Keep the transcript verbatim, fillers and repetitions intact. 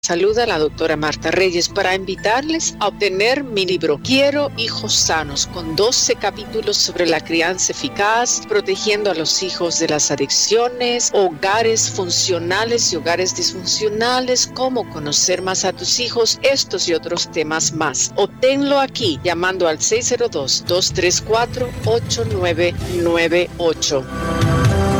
Saluda a la doctora Marta Reyes para invitarles a obtener mi libro Quiero hijos sanos, con doce capítulos sobre la crianza eficaz, protegiendo a los hijos de las adicciones, hogares funcionales y hogares disfuncionales, cómo conocer más a tus hijos, estos y otros temas más. Obténlo aquí llamando al seis cero dos, dos tres cuatro, ocho nueve nueve ocho.